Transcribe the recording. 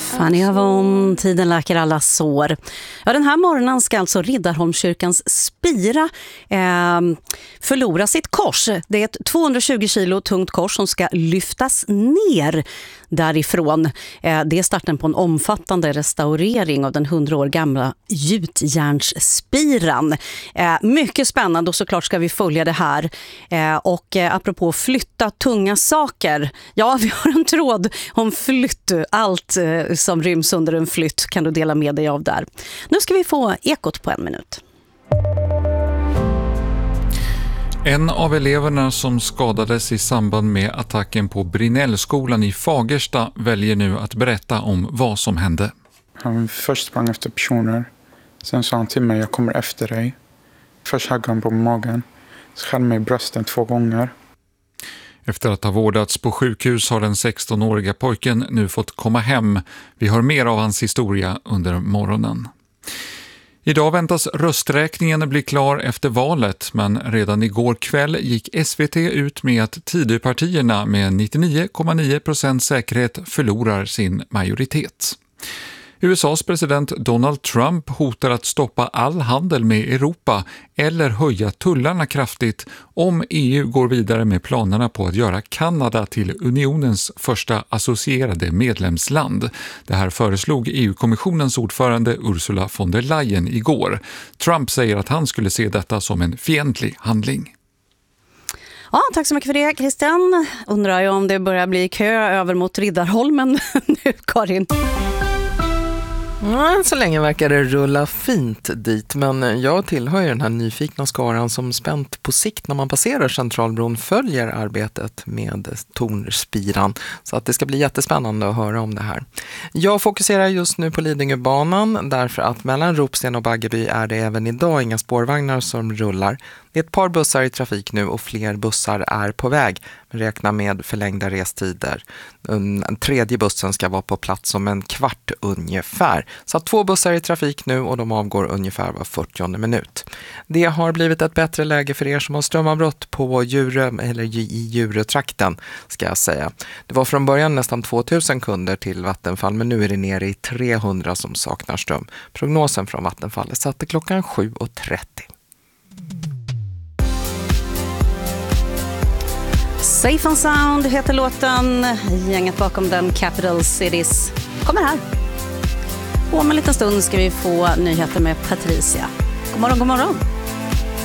Fanny Avon, tiden läker alla sår. Ja, den här morgonen ska alltså Riddarholmskyrkans spira förlora sitt kors. Det är ett 220 kilo tungt kors som ska lyftas ner därifrån. Det är starten på en omfattande restaurering av den 100 år gamla gjutjärnsspiran. Mycket spännande, och såklart ska vi följa det här. Och apropå flytta tunga saker. Ja, vi har en tråd om flytt. Allt som ryms under en flytt kan du dela med dig av där. Nu ska vi få Ekot på 1 minut. En av eleverna som skadades i samband med attacken på Brinnellskolan i Fagersta väljer nu att berätta om vad som hände. Han först sprang efter personer. Sen sa han till mig, jag kommer efter dig. Först haggade han på magen. Så skär mig i brösten 2 gånger. Efter att ha vårdats på sjukhus har den 16-åriga pojken nu fått komma hem. Vi hör mer av hans historia under morgonen. Idag väntas rösträkningen bli klar efter valet, men redan igår kväll gick SVT ut med att Tidöpartierna med 99,9% säkerhet förlorar sin majoritet. USAs president Donald Trump hotar att stoppa all handel med Europa eller höja tullarna kraftigt om EU går vidare med planerna på att göra Kanada till unionens första associerade medlemsland. Det här föreslog EU-kommissionens ordförande Ursula von der Leyen igår. Trump säger att han skulle se detta som en fientlig handling. Ja, tack så mycket för det, Christian. Undrar jag om det börjar bli kö över mot Riddarholmen nu, Karin. Ja, så länge verkar det rulla fint dit, men jag tillhör ju den här nyfikna skaran som spänt på sikt när man passerar Centralbron följer arbetet med tornspiran, så att det ska bli jättespännande att höra om det här. Jag fokuserar just nu på Lidingöbanan därför att mellan Ropsten och Baggeby är det även idag inga spårvagnar som rullar. Det är ett par bussar i trafik nu och fler bussar är på väg. Räkna med förlängda restider. Den tredje bussen ska vara på plats om en kvart ungefär. Så att 2 bussar i trafik nu och de avgår ungefär var 40:e minut. Det har blivit ett bättre läge för er som har strömavbrott på i Djurötrakten, ska jag säga. Det var från början nästan 2000 kunder till Vattenfall, men nu är det nere i 300 som saknar ström. Prognosen från Vattenfall är satt till klockan 7:30. Safe and Sound heter låten. Gänget bakom den, Capital Cities, kommer här. Och om en liten stund ska vi få nyheter med Patricia. God morgon, god morgon.